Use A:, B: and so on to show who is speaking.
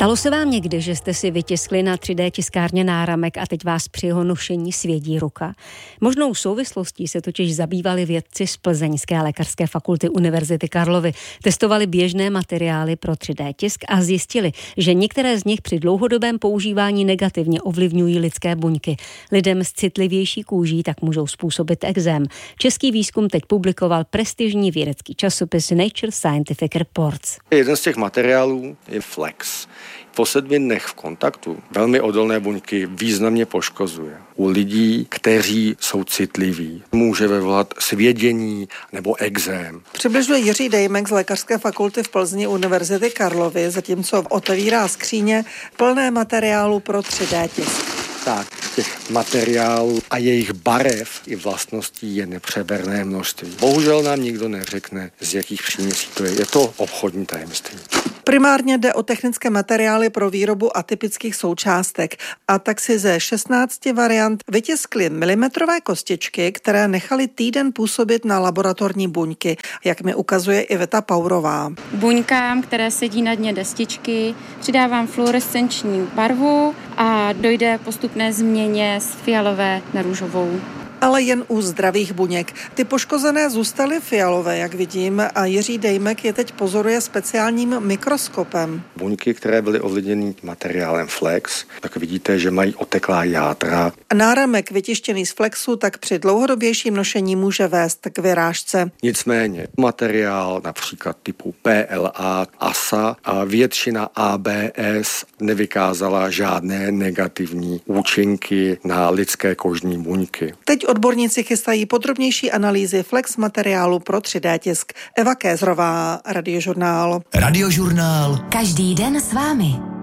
A: Stalo se vám někdy, že jste si vytiskli na 3D tiskárně náramek a teď vás při jeho nošení svědí ruka? Možnou souvislostí se totiž zabývali vědci z Plzeňské lékařské fakulty Univerzity Karlovy. Testovali běžné materiály pro 3D tisk a zjistili, že některé z nich při dlouhodobém používání negativně ovlivňují lidské buňky. Lidem s citlivější kůží tak můžou způsobit ekzém. Český výzkum teď publikoval prestižní vědecký časopis Nature Scientific Reports.
B: Jeden z těch materiálů je flex. Po 7 dnech v kontaktu velmi odolné buňky významně poškozuje. U lidí, kteří jsou citliví, může vyvolat svědění nebo ekzém.
C: Přibližuje Jiří Dejmek z Lékařské fakulty v Plzni Univerzity Karlovy, zatímco otevírá skříně plné materiálu pro 3D tisk.
B: Tak, těch materiálů a jejich barev i vlastností je nepřeberné množství. Bohužel nám nikdo neřekne, z jakých příměsí to je. Je to obchodní tajemství.
C: Primárně jde o technické materiály pro výrobu atypických součástek a tak si ze 16 variant vytiskli milimetrové kostičky, které nechali týden působit na laboratorní buňky, jak mi ukazuje Iveta Paurová.
D: Buňkám, které sedí na dně destičky, přidávám fluorescenční barvu a dojde postupné změně z fialové na růžovou.
C: Ale jen u zdravých buněk. Ty poškozené zůstaly fialové, jak vidím, a Jiří Dejmek je teď pozoruje speciálním mikroskopem.
B: Buňky, které byly ovlivněny materiálem flex, tak vidíte, že mají oteklá jádra.
C: Náramek vytištěný z flexu tak při dlouhodobějším nošení může vést k vyrážce.
B: Nicméně materiál například typu PLA, ASA a většina ABS nevykázala žádné negativní účinky na lidské kožní buňky.
C: Teď odborníci chystají podrobnější analýzy flex materiálu pro 3D tisk. Eva Kézrová, Radiožurnál.
E: Radiožurnál. Každý den s vámi.